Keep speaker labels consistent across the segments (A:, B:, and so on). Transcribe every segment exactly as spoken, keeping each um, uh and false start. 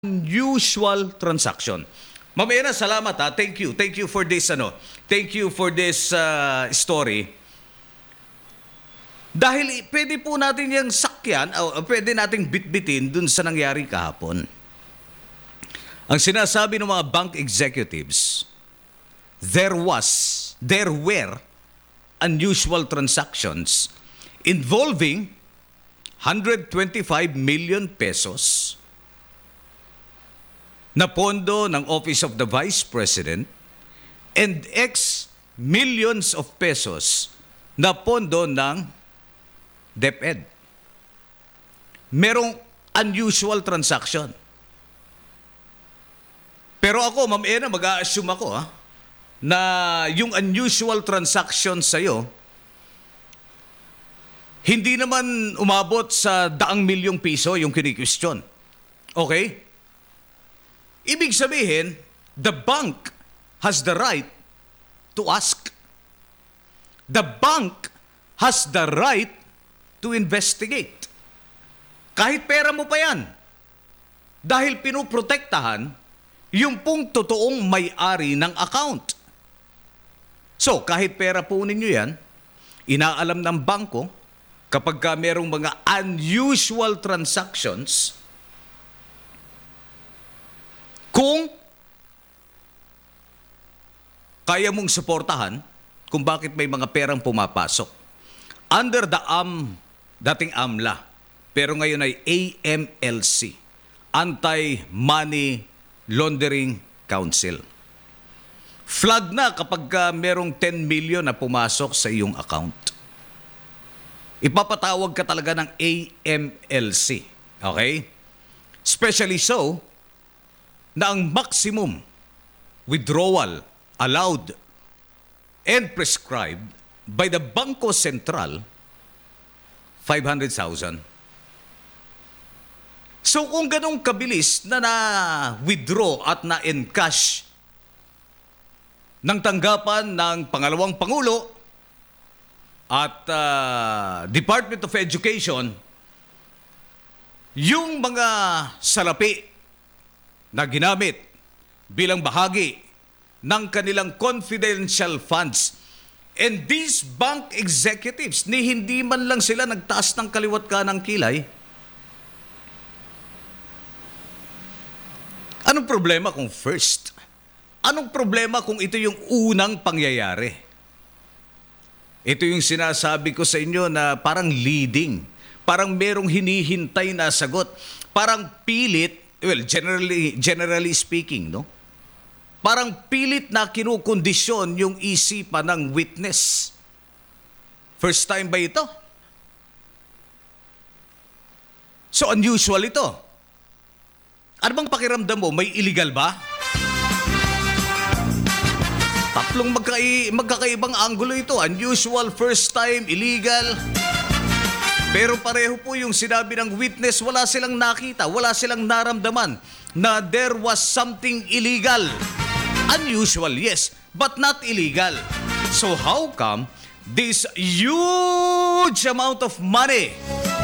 A: unusual transaction. Mamaya na, salamat ha. Thank you. Thank you for this ano. Thank you for this uh, story. Dahil pwede po natin yung sakyan, o pwede nating bitbitin dun sa nangyari kahapon. Ang sinasabi ng mga bank executives, there was, there were unusual transactions involving one hundred twenty-five million pesos na pondo ng Office of the Vice President and X millions of pesos na pondo ng DepEd. Merong unusual transaction. Pero ako, Ma'am Ena, mag-a-assume ako ha, na yung unusual transaction sa'yo, hindi naman umabot sa daang milyong piso yung kini-question. Okay? Ibig sabihin, the bank has the right to ask. The bank has the right to investigate. Kahit pera mo pa yan. Dahil pinuprotektahan yung pong totoong may-ari ng account. So, kahit pera po ninyo yan, inaalam ng bangko, kapag ka merong mga unusual transactions, kung kaya mong suportahan kung bakit may mga perang pumapasok. Under the A M, dating AMLA, pero ngayon ay A M L C, Anti-Money Laundering Council. Flag na kapag uh, merong ten million na pumasok sa iyong account. Ipapatawag ka talaga ng A M L C. Okay? Especially so, na ang maximum withdrawal allowed and prescribed by the Bangko Sentral, five hundred thousand. So kung ganong kabilis na na-withdraw at na-encash ng tanggapan ng pangalawang Pangulo at uh, Department of Education, yung mga salapi na ginamit bilang bahagi ng kanilang confidential funds. And these bank executives, ni hindi man lang sila nagtaas ng kaliwat ka ng kilay. Anong problema kung first? Anong problema kung ito yung unang pangyayari? Ito yung sinasabi ko sa inyo na parang leading. Parang merong hinihintay na sagot. Parang pilit, well, generally, generally speaking, no? Parang pilit na kinukondisyon yung isipan ng witness. First time ba ito? So unusual ito. Ano bang pakiramdam mo? May illegal ba? Tatlong magkai magkakaibang anggulo ito. Unusual, first time, illegal. Pero pareho po yung sinabi ng witness, wala silang nakita, wala silang naramdaman na there was something illegal. Unusual, yes, but not illegal. So how come this huge amount of money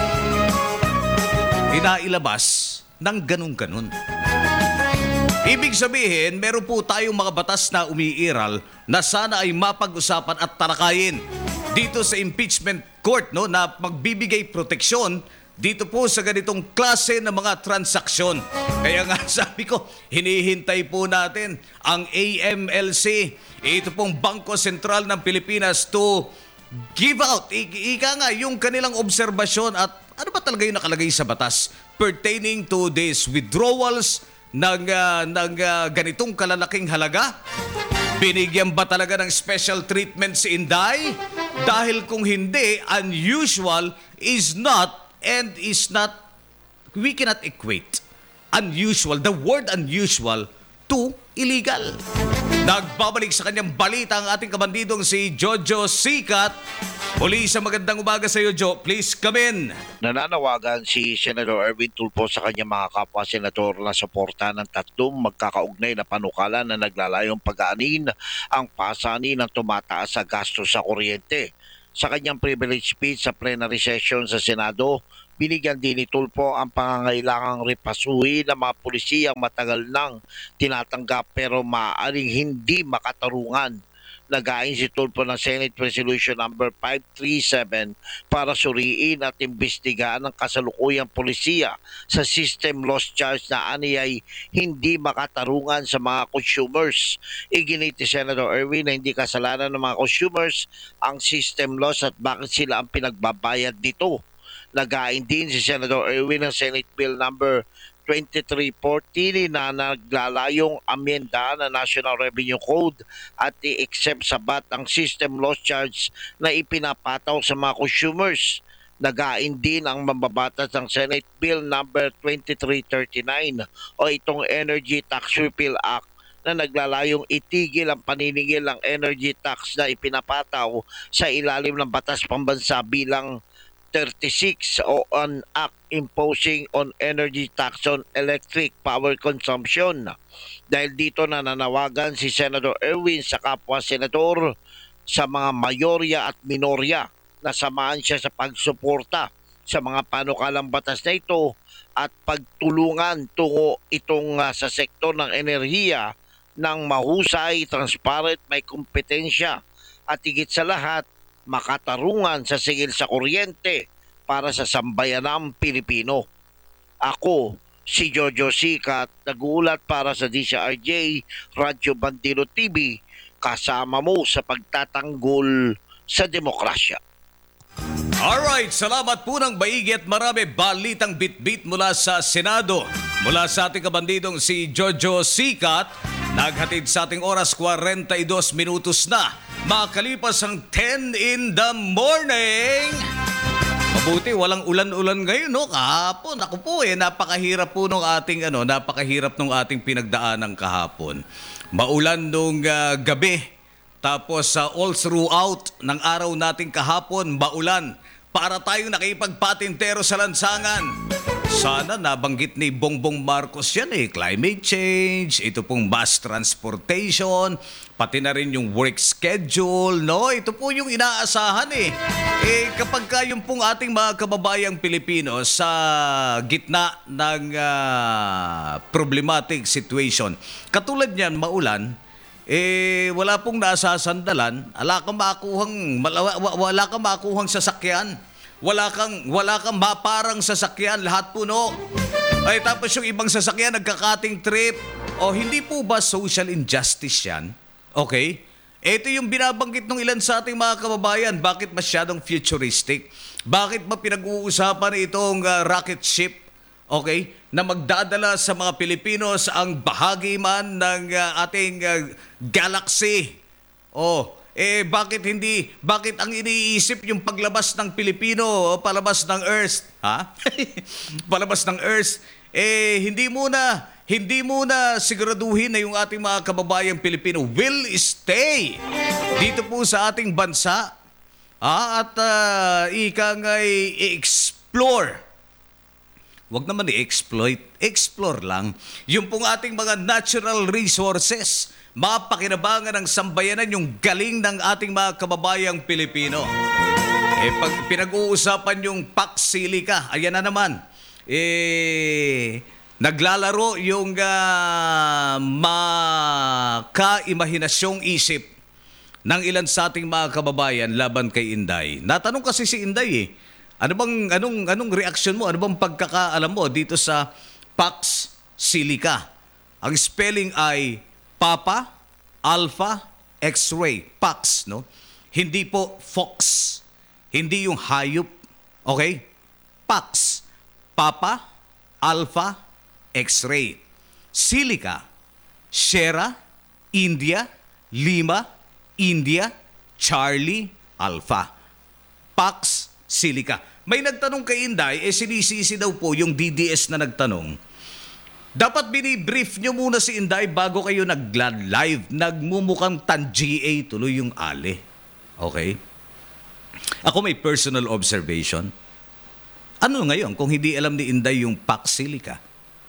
A: inailabas ng ganun-ganun? Ibig sabihin, meron po tayong mga batas na umiiral na sana ay mapag-usapan at talakayin dito sa impeachment court, no, na magbibigay proteksyon dito po sa ganitong klase ng mga transaksyon. Kaya nga sabi ko, hinihintay po natin ang A M L C, ito pong Bangko Sentral ng Pilipinas, to give out, ika nga, yung kanilang obserbasyon at ano ba talaga yung nakalagay sa batas pertaining to these withdrawals ng, uh, ng uh, ganitong kalalaking halaga. Binigyan ba talaga ng special treatment si Inday? Dahil kung hindi, unusual is not and is not, we cannot equate unusual, the word unusual, to illegal. Nagbabalik sa kanyang balita ang ating kabandidong si Jojo Sikat. Muli sa magandang umaga sa iyo, Jo. Please come in.
B: Nananawagan si Senator Erwin Tulfo sa kanyang mga kapwa-senador na suporta ng tatlong magkakaugnay na panukala na naglalayong pag-aanin ang pasanin ng tumataas sa gastos sa kuryente. Sa kanyang privilege speech sa plenary session sa Senado, Binigyan din ni Tulfo ang pangangailangang repasuhin ng mga pulisiyang matagal nang tinatanggap pero maaaring hindi makatarungan. Nagain si Tulfo ng Senate Resolution number five thirty-seven para suriin at imbestigahan ang kasalukuyang polisiya sa system loss charge na aniyay hindi makatarungan sa mga consumers. Iginit ni Senator Erwin na hindi kasalanan ng mga consumers ang system loss at bakit sila ang pinagbabayad dito. Nagain din si Senator Erwin ng Senate Bill number twenty-three forty na naglalayong amyenda ng National Revenue Code at i-exempt sa B A T ang system loss charge na ipinapataw sa mga consumers. Nagain din ang mambabatas ng Senate Bill number twenty-three thirty-nine o itong Energy Tax Repeal Act na naglalayong itigil ang paniningil ng energy tax na ipinapataw sa ilalim ng Batas Pambansa bilang thirty-six o an act imposing on energy tax on electric power consumption. Dahil dito nananawagan si Senator Erwin sa kapwa senador sa mga mayorya at minorya na samahan siya sa pagsuporta sa mga panukalang batas na ito at pagtulungan tungo itong uh, sa sektor ng enerhiya ng mahusay, transparent, may kompetensya at higit sa lahat makatarungan sa singil sa kuryente para sa sambayanang Pilipino. Ako, si Jojo Sikat, nag-uulat para sa D C R J, Radyo Bandilo T V, kasama mo sa pagtatanggol sa demokrasya.
A: Alright, salamat po ng baigi at marami balitang bit-bit mula sa Senado. Mula sa ating kabandidong si Jojo Sikat, naghatid sa ating oras forty-two minutos na. Makalipas ang ten in the morning. Mabuti, walang ulan-ulan ngayon, no? Kahapon, ako po eh, napakahirap po nung ating, ano, napakahirap nung ating pinagdaanan kahapon. Maulan nung uh, gabi, tapos uh, all throughout ng araw nating kahapon, maulan. Para tayong nakipagpatintero sa lansangan. Sana nabanggit ni Bongbong Marcos yan eh. Climate change, ito pong mass transportation, pati na rin yung work schedule, no? Ito po yung inaasahan eh. Eh kapag ka yung pong ating mga kababayang Pilipino sa gitna ng uh, problematic situation, katulad niyan, maulan, eh wala pong nasasandalan, wala kang makuhang wala, wala kang makuhang sasakyan. Wala kang wala kang maparang sasakyan, lahat puno. Ay tapos yung ibang sasakyan nagka-cutting trip. O hindi po ba social injustice 'yan? Okay? Ito yung binabanggit ng ilan sa ating mga kababayan. Bakit masyadong futuristic? Bakit ba pinag-uusapan itong uh, rocket ship? Okay? Na magdadala sa mga Pilipinos ang bahagi man ng uh, ating uh, galaxy. Oh, eh bakit hindi, bakit ang iniisip yung paglabas ng Pilipino o palabas ng Earth? Ha? Palabas ng Earth. Eh hindi muna, hindi muna siguraduhin na yung ating mga kababayang Pilipino will stay dito po sa ating bansa. Ah, at uh, ika nga i-explore. Huwag naman i-exploit. Explore lang. Yung pong ating mga natural resources, mapakinabangan ng sambayanan yung galing ng ating mga kababayang Pilipino. Eh, pag pinag-uusapan yung Pax Silica, ayan na naman. Eh, naglalaro yung uh, makaimahinasyong isip ng ilan sa ating mga kababayan laban kay Inday. Natanong kasi si Inday eh, ano bang, anong, anong reaksyon mo, ano bang pagkakaalam mo dito sa Pax Silica? Ang spelling ay Papa, Alpha, X-ray, Pax, no? Hindi po Fox. Hindi yung hayop. Okay? Pax. Papa, Alpha, X-ray. Silica, Sierra, India, Lima, India, Charlie, Alpha. Pax Silica. May nagtanong kay Inday, eh sinisisi daw po yung D D S na nagtanong. Dapat binibrief nyo muna si Inday bago kayo nag-live. Nagmumukhang tan-G A tuloy yung ali. Okay? Ako may personal observation. Ano ngayon kung hindi alam ni Inday yung Pax Silica?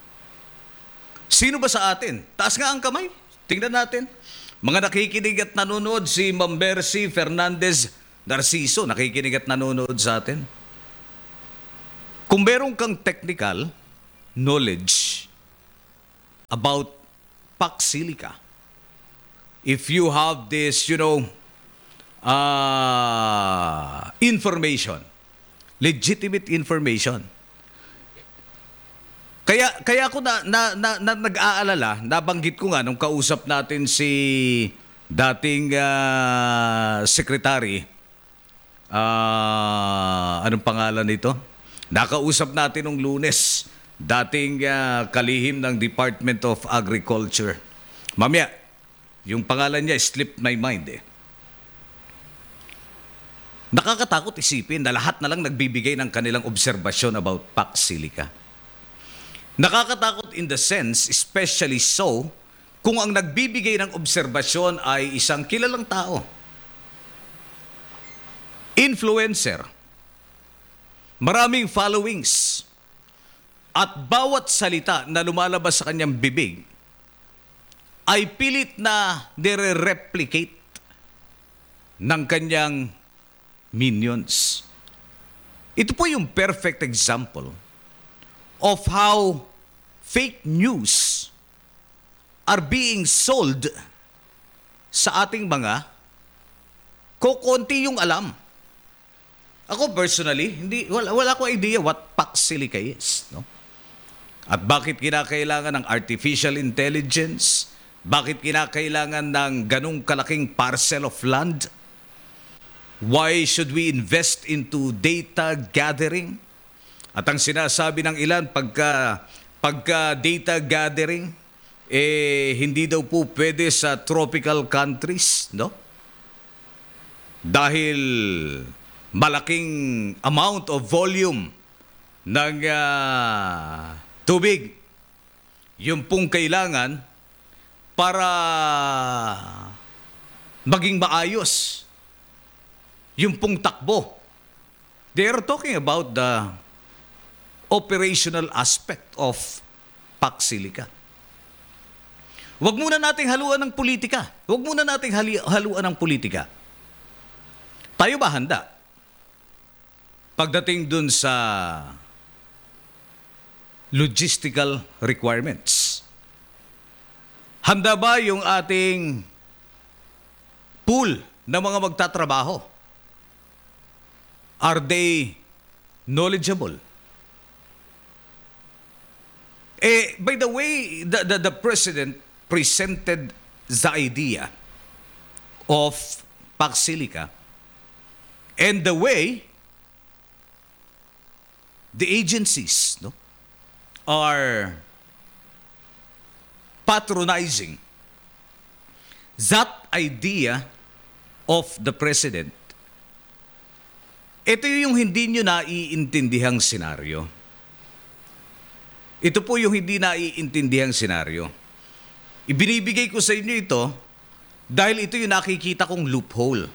A: Sino ba sa atin? Taas nga ang kamay. Tingnan natin. Mga nakikinig at nanonood, si Ma'am Mercy Fernandez Narciso, nakikinig at nanonood sa atin. Kung meron kang technical knowledge about Pax Silica, if you have this, you know, uh, information, legitimate information, kaya kaya ako na, na, na, na nag-aalala, nabanggit ko nga nung kausap natin si dating uh, secretary, uh, anong pangalan nito? Nakausap natin nung Lunes, dating uh, kalihim ng Department of Agriculture. Mamaya, yung pangalan niya, slipped my mind eh. Nakakatakot isipin na lahat na lang nagbibigay ng kanilang obserbasyon about Pax Silica. Nakakatakot in the sense, especially so, kung ang nagbibigay ng obserbasyon ay isang kilalang tao. Influencer. Maraming followings. At bawat salita na lumalabas sa kanyang bibig ay pilit na nire-replicate ng kanyang minions. Ito po yung perfect example of how fake news are being sold sa ating mga kokonti yung alam. Ako personally, hindi wala, wala akong idea what Pax Silica is, no? At bakit kinakailangan ng artificial intelligence? Bakit kinakailangan ng ganung kalaking parcel of land? Why should we invest into data gathering? At ang sinasabi ng ilan, pagka, pagka data gathering, eh, hindi daw po pwede sa tropical countries, no? Dahil malaking amount of volume ng uh, tubig yung pong kailangan para maging maayos yung pong takbo. They are talking about the operational aspect of Pax Silica. Huwag muna nating haluan ng politika. Huwag muna nating hali- haluan ng politika. Tayo ba handa? Pagdating dun sa logistical requirements. Handa ba yung ating pool ng mga magtatrabaho? Are they knowledgeable? Eh, by the way, the, the, the President presented the idea of Pax Silica and the way the agencies, no, are patronizing that idea of the President. Ito yung hindi nyo naiintindihang senaryo. Ito po yung hindi naiintindihang senaryo. Ibinibigay ko sa inyo ito dahil ito yung nakikita kong loophole.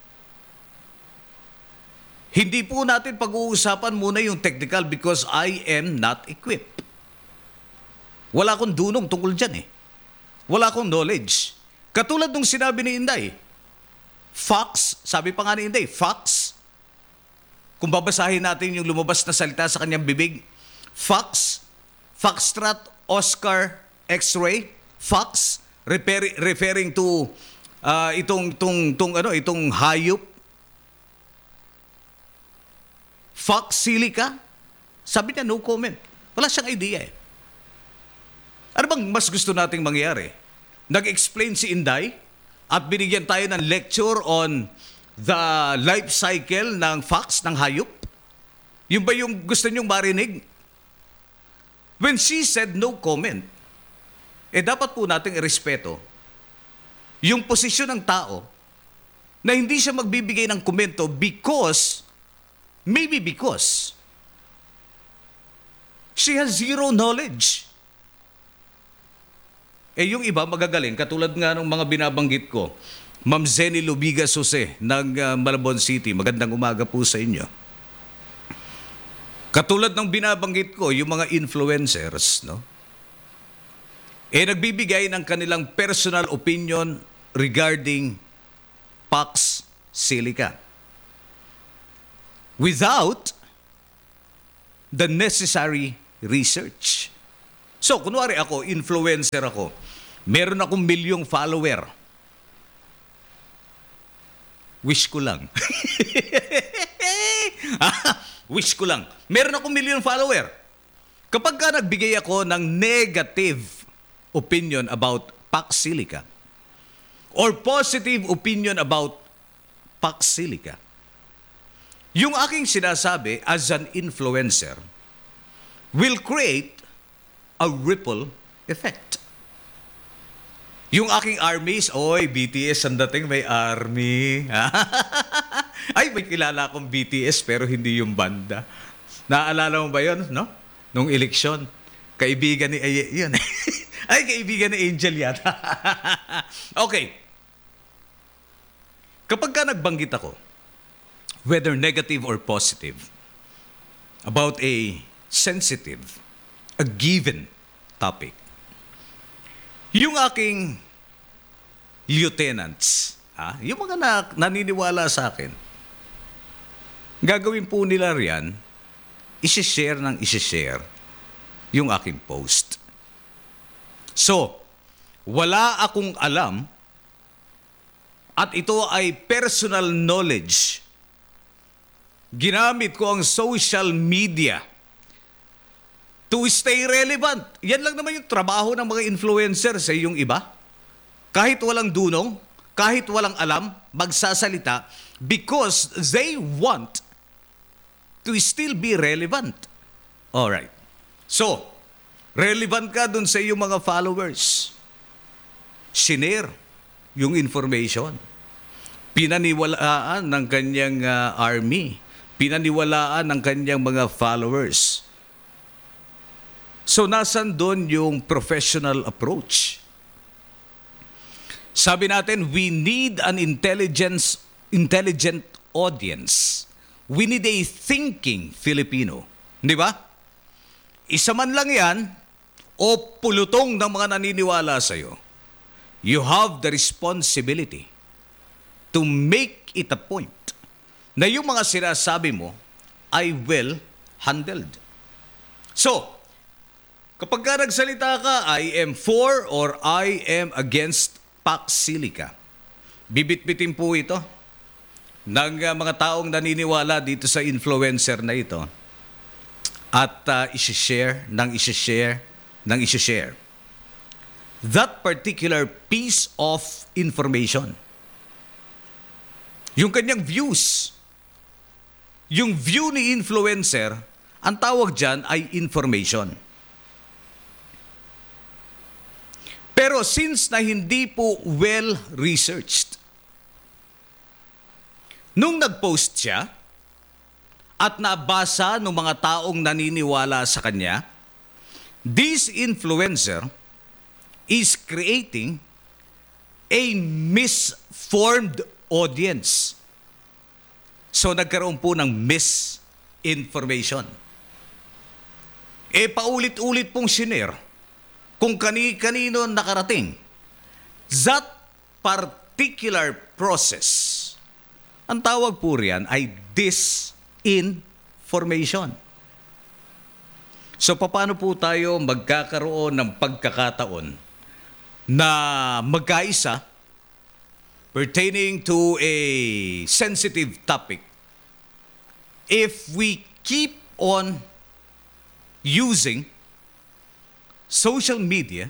A: Hindi po natin pag-uusapan muna yung technical because I am not equipped. Wala akong dunong tungkol dyan eh. Wala akong knowledge. Katulad nung sinabi ni Inday, Fox, sabi pa nga ni Inday, Fox, kung babasahin natin yung lumabas na salita sa kanyang bibig, Fox, Foxtrot, Oscar, X-ray, Fox, refer- referring to uh, itong, itong, itong, ano, itong hayop, Pax Silica, sabi niya no comment. Wala siyang idea eh. Ano bang mas gusto nating mangyari? Nag-explain si Inday at binigyan tayo ng lecture on the life cycle ng fox, ng hayop? Yung ba yung gusto niyong marinig? When she said no comment, eh dapat po nating irespeto yung posisyon ng tao na hindi siya magbibigay ng komento because maybe because she has zero knowledge. Eh yung iba magagaling, katulad nga ng mga binabanggit ko, Ma'am Zenny Lubiga Sose ng uh, Malabon City. Magandang umaga po sa inyo. Katulad ng binabanggit ko, yung mga influencers, no? Eh nagbibigay ng kanilang personal opinion regarding Pax Silica. Without the necessary research. So, kunwari ako, influencer ako. Meron akong milyong follower. Wish ko lang. Wish ko lang. Meron akong milyong follower. Kapag ka nagbigay ako ng negative opinion about Pax Silica or positive opinion about Pax Silica, yung aking sinasabi as an influencer will create a ripple effect. Yung aking armies, oy, B T S ang dating, may army. Ay, may kilala akong B T S pero hindi yung banda. Naaalala mo ba yun, no? Nung eleksyon. Kaibigan ni, ay, yun. Ay, kaibigan ni Angel yata. Okay. Kapag ka nagbanggit ako, whether negative or positive, about a sensitive, a given topic, yung aking lieutenants, ha, yung mga na, naniniwala sa akin, gagawin po nila riyan, isi-share ng isi-share yung aking post. So, wala akong alam at ito ay personal knowledge. Ginamit ko ang social media to stay relevant. Yan lang naman yung trabaho ng mga influencer sa yung iba. Kahit walang dunong, kahit walang alam, magsasalita because they want to still be relevant. Alright. So, relevant ka dun sa iyong mga followers. Sinare yung information. Pinaniwalaan ng kanyang uh, army. Pinaniwalaan ng kanyang mga followers. So, nasan doon yung professional approach? Sabi natin, we need an intelligence, intelligent audience. We need a thinking Filipino. Di ba? Isa man lang yan, o pulutong ng mga naniniwala sa'yo, you have the responsibility to make it a point na yung mga sinasabi mo ay well handled. So, kapag ka nagsalita ka, I am for or I am against Pax Silica, bibit-bitin po ito ng uh, mga taong naniniwala dito sa influencer na ito at uh, isi-share ng isi-share ng isi-share that particular piece of information. Yung kanyang views, yung view ni influencer, ang tawag dyan ay information. Pero since na hindi po well-researched, nung nag-post siya at nabasa ng mga taong naniniwala sa kanya, this influencer is creating a misformed audience. So nagkaroon po ng misinformation. E paulit-ulit pong sinare kung kani-kanino nakarating that particular process. Ang tawag po riyan ay disinformation. So paano po tayo magkakaroon ng pagkakataon na magkaisa pertaining to a sensitive topic if we keep on using social media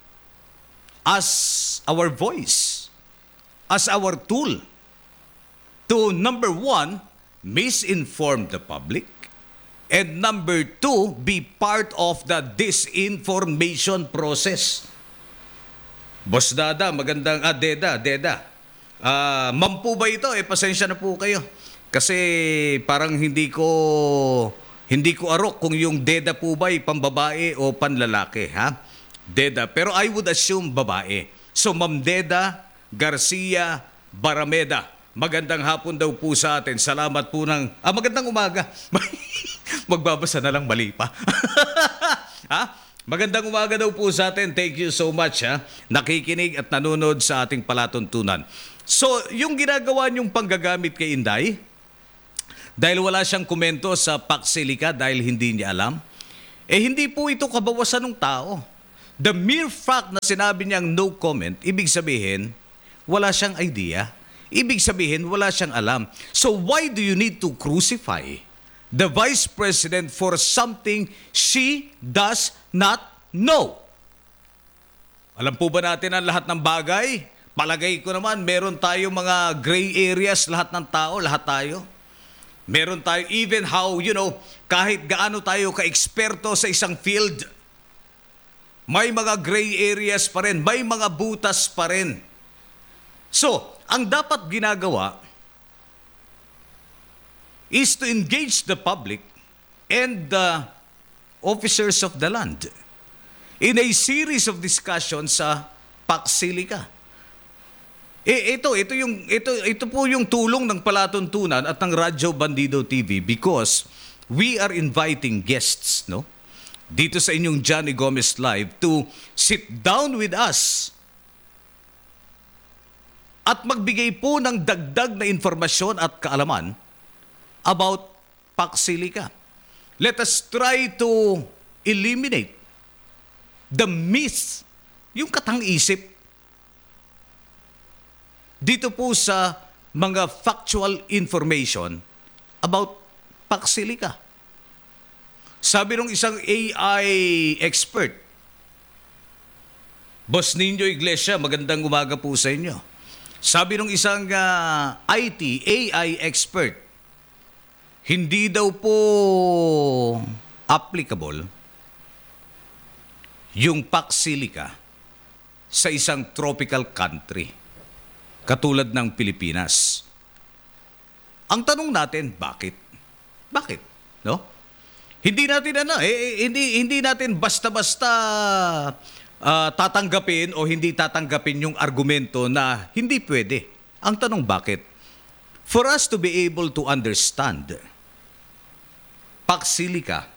A: as our voice, as our tool to, number one, misinform the public, and number two, be part of the disinformation process. Boss Dada, magandang, ah, Deda, Deda. Ah, ma'am po ba ito? Eh, pasensya na po kayo. Kasi parang hindi ko, hindi ko arok kung yung Deda po ba ay pambabae o panlalaki, ha? Deda. Pero I would assume babae. So, Ma'am Deda Garcia Barameda, magandang hapon daw po sa atin. Salamat po ng, ah, magandang umaga. Magbabasa na lang, mali pa. Ha? Magandang umaga daw po sa atin. Thank you so much, ha? Nakikinig at nanonood sa ating palatuntunan. So, yung ginagawa niyong panggagamit kay Inday, Dahil wala siyang komento sa Paxilica dahil hindi niya alam? Eh hindi po ito kabawasan ng tao. The mere fact na sinabi niyang no comment, ibig sabihin, wala siyang idea. Ibig sabihin, wala siyang alam. So why do you need to crucify the Vice President for something she does not know? Alam po ba natin ang lahat ng bagay? Palagay ko naman, meron tayong mga gray areas, lahat ng tao, lahat tayo. Meron tayo even how, you know, kahit gaano tayo ka-eksperto sa isang field, may mga gray areas pa rin, may mga butas pa rin. So, ang dapat ginagawa is to engage the public and the officers of the land in a series of discussions sa Paxilica. Eh, ito, ito, yung, ito, ito po yung tulong ng Palatuntunan at ng Radyo Bandido T V because we are inviting guests, no? Dito sa inyong Johnny Gomez Live to sit down with us at magbigay po ng dagdag na informasyon at kaalaman about Paxilica. Let us try to eliminate the myth, yung katang-isip, dito po sa mga factual information about Paxilica. Sabi ng isang A I expert, Boss Nino Iglesia, magandang umaga po sa inyo. Sabi ng isang uh, I T, A I expert, hindi daw po applicable yung Paxilica sa isang tropical country katulad ng Pilipinas. Ang tanong natin, bakit? Bakit? No? Hindi natin ano, eh, hindi hindi natin basta-basta uh, tatanggapin o hindi tatanggapin yung argumento na hindi pwede. Ang tanong, bakit? For us to be able to understand Paxilica,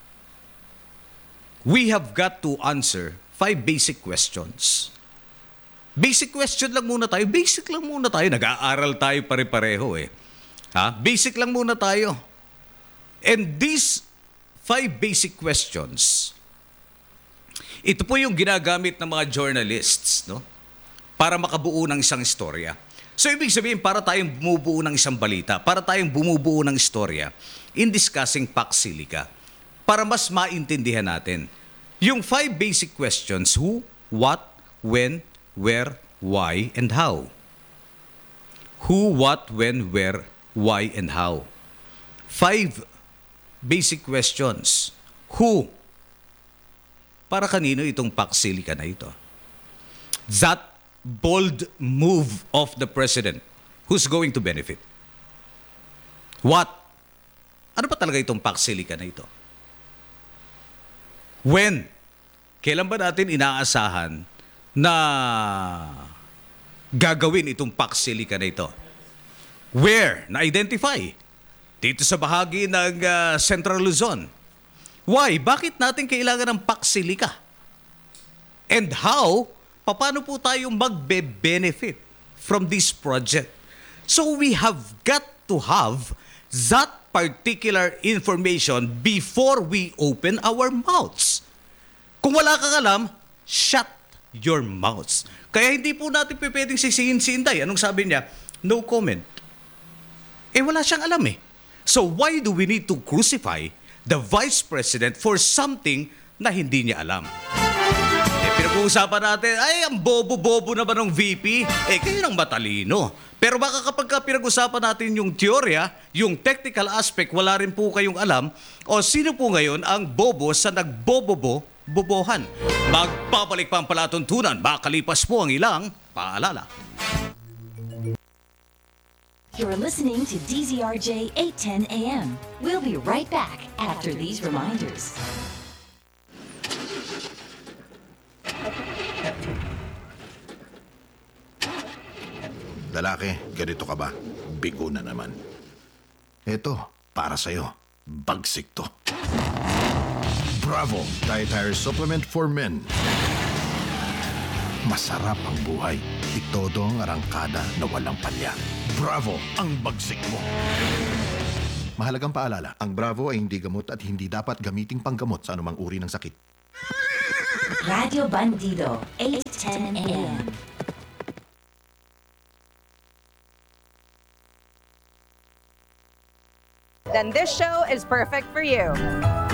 A: we have got to answer five basic questions. Basic question lang muna tayo. Basic lang muna tayo. Nag-aaral tayo pare-pareho eh. Ha? Basic lang muna tayo. And these five basic questions, ito po yung ginagamit ng mga journalists, no? Para makabuo ng isang istorya. So ibig sabihin, para tayong bumubuo ng isang balita, para tayong bumubuo ng istorya in discussing Paxilica, para mas maintindihan natin yung five basic questions: who, what, when, where, why, and how. Who, what, when, where, why, and how. Five basic questions. Who? Para kanino itong Paxilica na ito? That bold move of the president, who's going to benefit? What? Ano pa talaga itong Paxilica na ito? When? Kailan ba natin inaasahan na gagawin itong Paxilica na ito? Where? Na-identify. Dito sa bahagi ng uh, Central Luzon. Why? Bakit natin kailangan ng Paxilica? And how? Paano po tayo magbe-benefit from this project? So we have got to have that particular information before we open our mouths. Kung wala kang alam, shut your mouths. Kaya hindi po natin pwedeng sisihin si Inday. Anong sabi niya? No comment. Eh wala siyang alam eh. So why do we need to crucify the Vice President for something na hindi niya alam? Eh pinag-uusapan natin, ay ang bobo-bobo naman ng V P. Eh kayo nang matalino. Pero baka kapag ka pinag-usapan natin yung teorya, yung technical aspect, wala rin po kayong alam. O sino po ngayon ang bobo sa nagbobobo bobohan? Magpapalik pa ang palatuntunan, makalipas po ang ilang paalala.
C: You're listening to D Z R J eight ten A M. We'll be right back after these reminders.
D: Lalaki, ganito ka ba? Bigo na naman. Eto, para sa'yo. Bagsik to. Bravo! Dietary Supplement for Men. Masarap ang buhay. Itodo ang arangkada na walang palya. Bravo! Ang bagsik mo. Mahalagang paalala, ang Bravo ay hindi gamot at hindi dapat gamiting panggamot sa anumang uri ng sakit.
C: Radio Bandido, eight ten a m
E: Then this show is perfect for you.